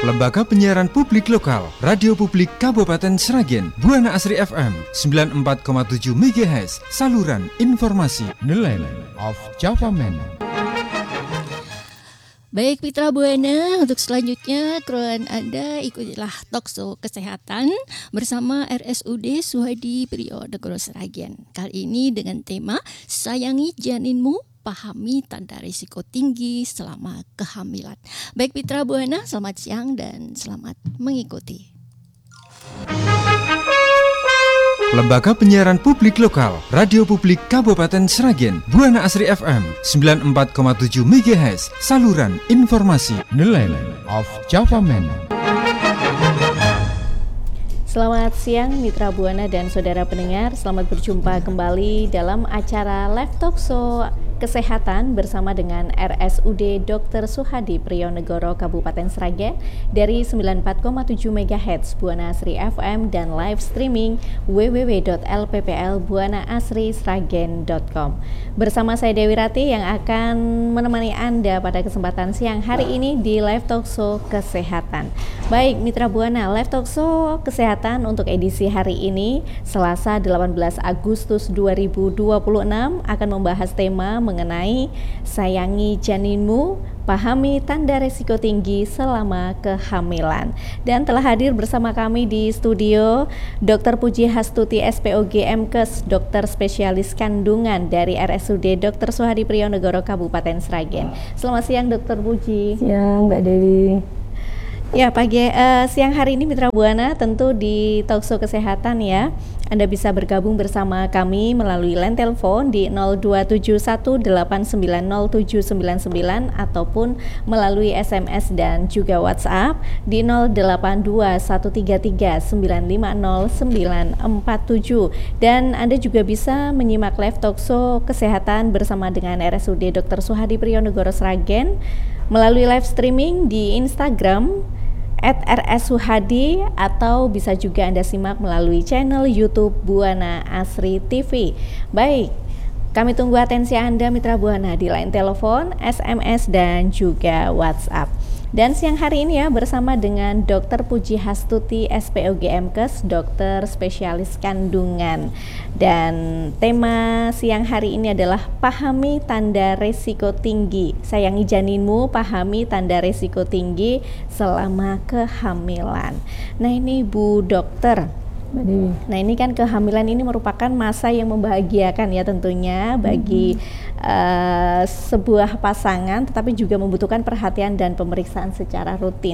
Lembaga Penyiaran Publik Lokal, Radio Publik Kabupaten Sragen, Buana Asri FM 94,7 MHz, saluran informasi Nelayan of Java Man. Baik Mitra Buana, untuk selanjutnya keruan Anda ikutilah talkshow kesehatan bersama RSUD Suhadi Priyo-Negoro Sragen. Kali ini dengan tema Sayangi Janinmu, pahami tanda risiko tinggi selama kehamilan. Baik Mitra Buana, selamat siang dan selamat mengikuti. Lembaga Penyiaran Publik Lokal, Radio Publik Kabupaten Sragen, Buana Asri FM 94,7 MHz, saluran informasi Nelayan of Java Man. Selamat siang Mitra Buana dan saudara pendengar, selamat berjumpa kembali dalam acara Live Talkshow Kesehatan bersama dengan RSUD Dr. Suhadi Priyo-Negoro Kabupaten Sragen dari 94,7 MHz Buana Asri FM dan live streaming www.lpplbuanaasrisragen.com. Bersama saya Dewi Rati yang akan menemani Anda pada kesempatan siang hari ini di Live Talkshow Kesehatan. Baik Mitra Buana, Live Talkshow Kesehatan untuk edisi hari ini Selasa 18 Agustus 2026 akan membahas tema mengenai sayangi janinmu, pahami tanda risiko tinggi selama kehamilan. Dan telah hadir bersama kami di studio Dr. Puji Hastuti SPOG MKes, dokter spesialis kandungan dari RSUD Dr. Suhadi Priyo-Negoro Kabupaten Sragen. Selamat siang Dr. Puji. Siang Mbak Dewi. Ya, siang hari ini Mitra Buana tentu di Talkshow Kesehatan ya. Anda bisa bergabung bersama kami melalui line telepon di 0271890799 ataupun melalui SMS dan juga WhatsApp di 082133950947. Dan Anda juga bisa menyimak live Talkshow Kesehatan bersama dengan RSUD Dr. Suhadi Priyo-Negoro Sragen melalui live streaming di Instagram @rssuhadi atau bisa juga Anda simak melalui channel YouTube Buana Asri TV. Baik, kami tunggu atensi Anda Mitra Buana di line telepon, SMS dan juga WhatsApp. Dan siang hari ini ya bersama dengan Dr. Puji Hastuti SPOG MKes, dokter spesialis kandungan. Dan tema siang hari ini adalah pahami tanda risiko tinggi. Sayangi janinmu, pahami tanda risiko tinggi selama kehamilan. Nah ini Bu Dokter, nah ini kan kehamilan ini merupakan masa yang membahagiakan ya tentunya bagi sebuah pasangan, tetapi juga membutuhkan perhatian dan pemeriksaan secara rutin.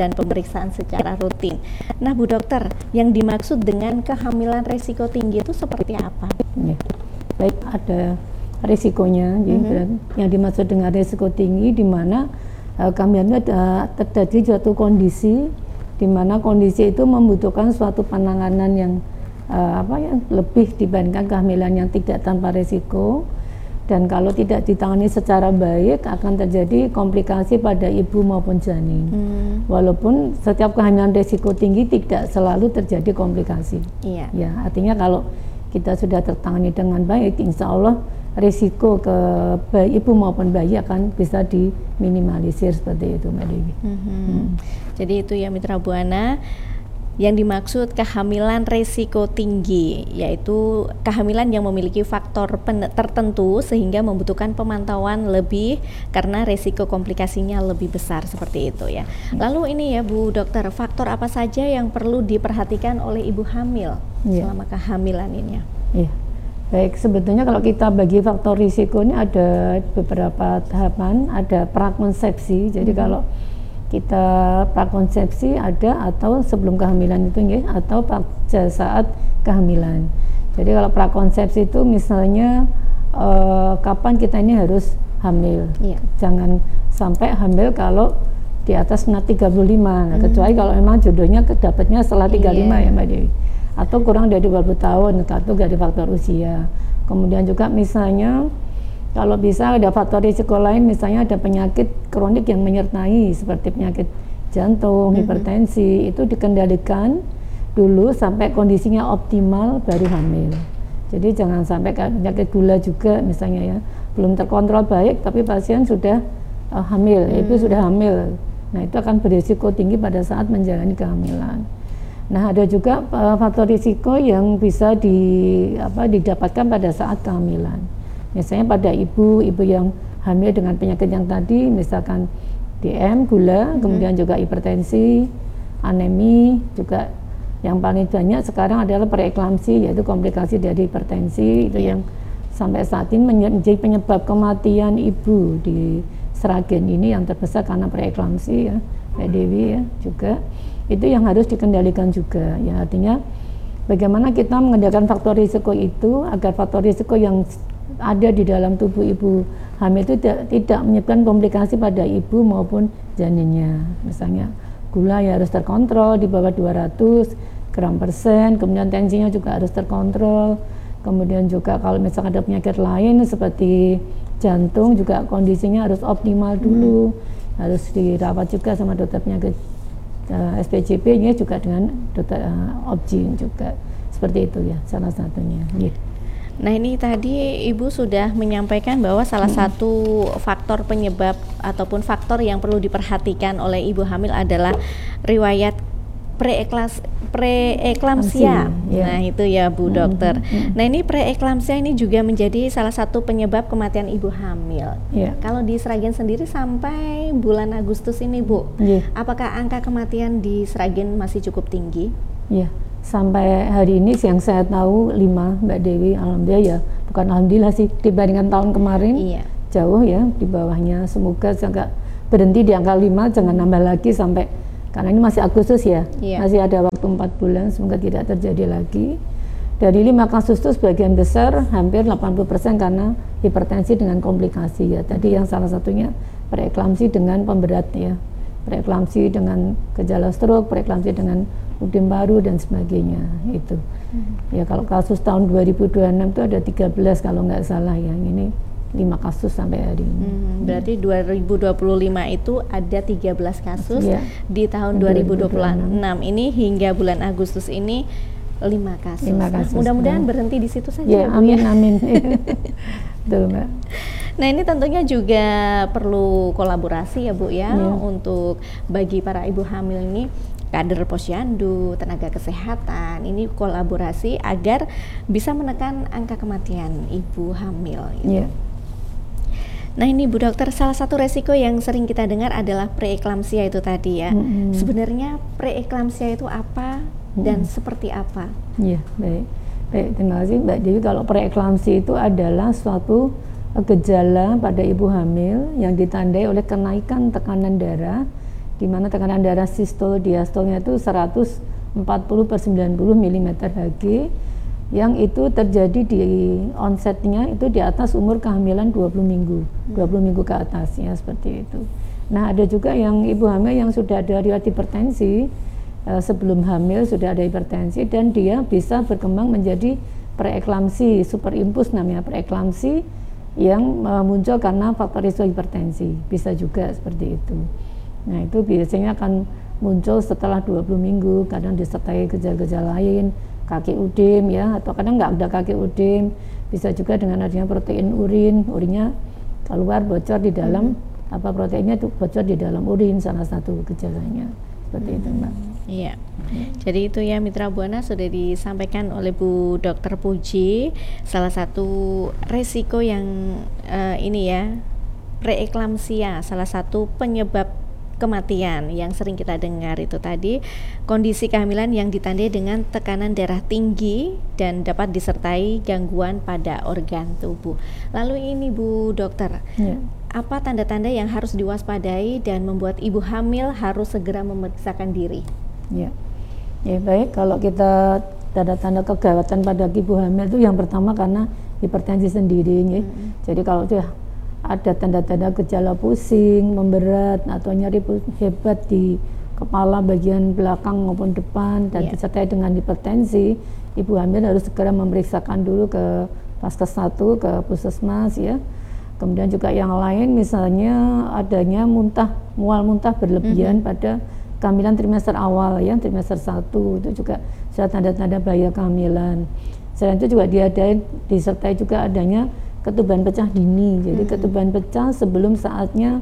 Nah Bu Dokter, yang dimaksud dengan kehamilan risiko tinggi itu seperti apa? Ya. Baik, ada risikonya. Yang dimaksud dengan risiko tinggi di mana kehamilan terjadi suatu kondisi di mana kondisi itu membutuhkan suatu penanganan yang yang lebih dibandingkan kehamilan yang tidak tanpa risiko, dan kalau tidak ditangani secara baik akan terjadi komplikasi pada ibu maupun janin. Walaupun setiap kehamilan risiko tinggi tidak selalu terjadi komplikasi. Iya. Ya, artinya kalau kita sudah tertangani dengan baik, insya Allah risiko ke ibu maupun bayi akan bisa diminimalisir seperti itu Mbak Dewi. Jadi itu ya Mitra Buana, yang dimaksud kehamilan risiko tinggi, yaitu kehamilan yang memiliki faktor tertentu sehingga membutuhkan pemantauan lebih karena risiko komplikasinya lebih besar seperti itu ya. Lalu ini ya Bu Dokter, faktor apa saja yang perlu diperhatikan oleh ibu hamil selama kehamilan ini ya? Iya. Baik, sebetulnya kalau kita bagi faktor risiko ini ada beberapa tahapan, ada prakonsepsi. Jadi kalau kita prakonsepsi ada atau sebelum kehamilan itu ya, atau pada saat kehamilan. Jadi kalau prakonsepsi itu misalnya kapan kita ini harus hamil. Jangan sampai hamil kalau di atas 35. Nah, kecuali kalau memang jodohnya dapatnya setelah 35 ya Mbak Dewi. Atau kurang dari 20 tahun, atau dari faktor usia. Kemudian juga misalnya kalau bisa ada faktor risiko lain, misalnya ada penyakit kronik yang menyertai seperti penyakit jantung, hipertensi, itu dikendalikan dulu sampai kondisinya optimal baru hamil. Jadi jangan sampai penyakit gula juga misalnya ya, belum terkontrol baik tapi pasien sudah hamil, ibu sudah hamil Nah, itu akan berisiko tinggi pada saat menjalani kehamilan. Nah, ada juga faktor risiko yang bisa didapatkan pada saat kehamilan. Misalnya pada ibu yang hamil dengan penyakit yang tadi, misalkan DM, gula, kemudian juga hipertensi, anemi, juga yang paling banyak sekarang adalah preeklamsi, yaitu komplikasi dari hipertensi, itu yang sampai saat ini menjadi penyebab kematian ibu di Sragen ini yang terbesar karena preeklamsi ya, Mbak Dewi ya, juga itu yang harus dikendalikan juga ya, artinya bagaimana kita mengendalikan faktor risiko itu agar faktor risiko yang ada di dalam tubuh ibu hamil itu tidak menyebabkan komplikasi pada ibu maupun janinnya. Misalnya gula ya harus terkontrol di bawah 200 gram persen, kemudian tensinya juga harus terkontrol, kemudian juga kalau misalkan ada penyakit lain seperti jantung juga kondisinya harus optimal dulu, harus dirawat juga sama dokter penyakit SPCP-nya juga dengan dokter obgyn juga, seperti itu ya salah satunya. Nah, ini tadi Ibu sudah menyampaikan bahwa salah satu faktor penyebab ataupun faktor yang perlu diperhatikan oleh ibu hamil adalah riwayat preeklamsia. Nah, itu ya Bu Dokter. Nah, ini preeklamsia ini juga menjadi salah satu penyebab kematian ibu hamil. Kalau di Sragen sendiri sampai bulan Agustus ini Bu, apakah angka kematian di Sragen masih cukup tinggi? Sampai hari ini yang saya tahu 5, Mbak Dewi, alhamdulillah ya, bukan alhamdulillah sih, dibandingkan tahun kemarin jauh ya di bawahnya. Semoga jangan berhenti di angka 5, jangan nambah lagi sampai, karena ini masih Agustus ya, masih ada waktu 4 bulan, semoga tidak terjadi lagi. Dari 5 kasus itu sebagian besar hampir 80% karena hipertensi dengan komplikasi ya. Tadi yang salah satunya preeklamsi dengan pemberat ya, preeklamsi dengan gejala stroke, preeklamsi dengan udim paru dan sebagainya itu. Ya kalau kasus tahun 2026 itu ada 13 kalau nggak salah ya, ini 5 kasus sampai hari ini. Berarti 2025 itu ada 13 kasus, di tahun 2026 ini hingga bulan Agustus ini 5 kasus. Mudah-mudahan berhenti di situ saja ya, Bu, amin, amin. Betul, Mbak. Nah, ini tentunya juga perlu kolaborasi ya Bu ya, untuk bagi para ibu hamil ini, kader posyandu, tenaga kesehatan, ini kolaborasi agar bisa menekan angka kematian ibu hamil gitu. Nah, ini Bu Dokter, salah satu resiko yang sering kita dengar adalah preeklamsia itu tadi ya. Sebenarnya preeklamsia itu apa dan seperti apa? Baik, terima kasih Mbak Dewi. Kalau preeklamsi itu adalah suatu gejala pada ibu hamil yang ditandai oleh kenaikan tekanan darah, di mana tekanan darah sistol diastolnya itu 140/90 mm/Hg, yang itu terjadi di onsetnya itu di atas umur kehamilan 20 minggu ke atas ya, seperti itu. Nah, ada juga yang ibu hamil yang sudah ada riwayat hipertensi, sebelum hamil sudah ada hipertensi dan dia bisa berkembang menjadi preeklamsi, superimpus namanya preeklamsi, yang muncul karena faktor risiko hipertensi, bisa juga seperti itu. Nah, itu biasanya akan muncul setelah 20 minggu, kadang disertai gejala-gejala lain, kaki udim ya, atau kadang nggak ada kaki udim, bisa juga dengan adanya protein urinnya keluar bocor di dalam proteinnya itu bocor di dalam urin, salah satu gejalanya seperti itu, Mbak. Iya. Jadi itu ya Mitra Buana, sudah disampaikan oleh Bu Dokter Puji, salah satu resiko yang ini ya, preeklamsia, salah satu penyebab kematian yang sering kita dengar itu tadi, kondisi kehamilan yang ditandai dengan tekanan darah tinggi dan dapat disertai gangguan pada organ tubuh. Lalu ini Bu Dokter, apa tanda-tanda yang harus diwaspadai dan membuat ibu hamil harus segera memeriksakan diri? Ya baik, kalau kita tanda-tanda kegawatan pada ibu hamil itu yang pertama karena hipertensi sendiri ya. Jadi kalau sudah ada tanda-tanda gejala pusing, memberat atau nyeri hebat di kepala bagian belakang maupun depan dan disertai dengan hipertensi, ibu hamil harus segera memeriksakan dulu ke Vaskes 1, ke Puskesmas ya. Kemudian juga yang lain misalnya adanya mual muntah berlebihan pada kehamilan trimester awal ya, trimester 1 itu juga sudah tanda-tanda bahaya kehamilan. Selain itu juga disertai juga adanya ketuban pecah dini. Jadi ketuban pecah sebelum saatnya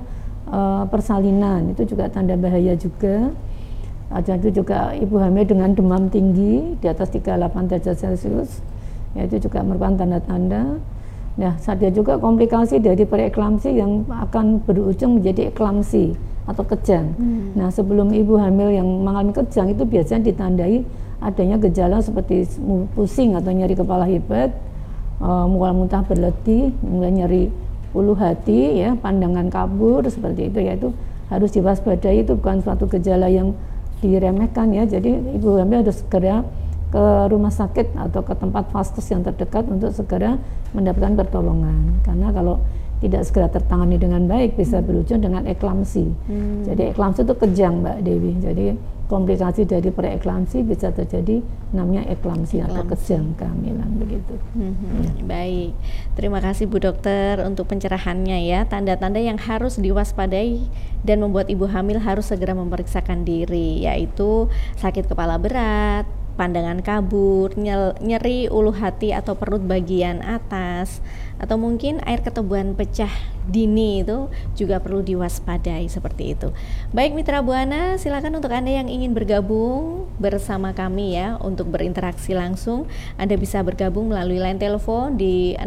persalinan, itu juga tanda bahaya juga. Ada itu juga ibu hamil dengan demam tinggi di atas 38 derajat Celcius, ya, itu juga merupakan tanda-tanda. Nah, ada juga komplikasi dari preeklamsi yang akan berujung menjadi eklamsi atau kejang. Nah, sebelum ibu hamil yang mengalami kejang itu biasanya ditandai adanya gejala seperti pusing atau nyeri kepala hebat, mual muntah berletih, mulai nyeri ulu hati, ya, pandangan kabur seperti itu, yaitu harus diwaspadai. Itu bukan suatu gejala yang diremehkan, ya. Jadi ibu hamil harus segera ke rumah sakit atau ke tempat vaskes yang terdekat untuk segera mendapatkan pertolongan, karena kalau tidak segera tertangani dengan baik bisa berujung dengan eklamsi. Jadi eklamsi itu kejang, Mbak Dewi. Jadi komplikasi dari preeklamsi bisa terjadi namanya eklamsi atau kejang kehamilan, begitu. Baik, terima kasih Bu Dokter untuk pencerahannya, ya. Tanda-tanda yang harus diwaspadai dan membuat ibu hamil harus segera memeriksakan diri, yaitu sakit kepala berat, pandangan kabur, nyeri ulu hati atau perut bagian atas, atau mungkin air ketubuhan pecah dini, itu juga perlu diwaspadai seperti itu. Baik mitra Buana, silakan untuk Anda yang ingin bergabung bersama kami, ya, untuk berinteraksi langsung. Anda bisa bergabung melalui line telepon di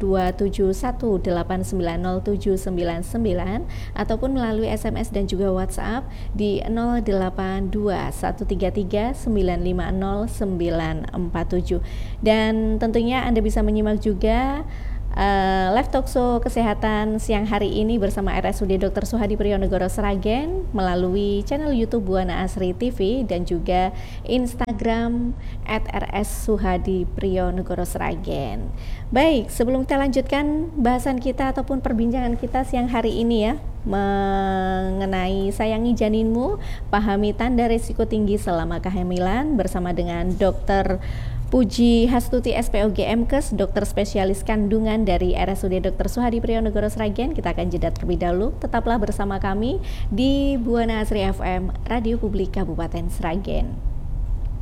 0271890799 ataupun melalui SMS dan juga WhatsApp di 082133950947. Dan tentunya Anda bisa menyimak juga live talkshow kesehatan siang hari ini bersama RSUD Dr. Suhadi Priyonegoro Sragen melalui channel YouTube Buana Asri TV dan juga Instagram @rs_suhadi_priyo_negoro Sragen. Baik, sebelum kita lanjutkan bahasan kita ataupun perbincangan kita siang hari ini, ya, mengenai sayangi janinmu, pahami tanda risiko tinggi selama kehamilan bersama dengan Dr. Puji Hastuti SPOG MKes, dokter spesialis kandungan dari RSUD Dr. Suhadi Priyonegoro Sragen. Kita akan jeda terlebih dahulu. Tetaplah bersama kami di Buana Asri FM, Radio Publik Kabupaten Sragen.